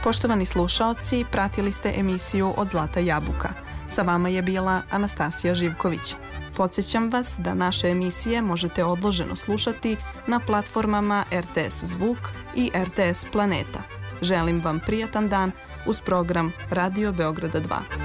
Poštovani slušaoci, pratili ste emisiju Od zlata jabuka. Sa vama je bila Anastasija Živković. Podsjećam vas da naše emisije možete odloženo slušati na platformama RTS Zvuk i RTS Planeta. Želim vam prijatan dan uz program Radio Beograda 2.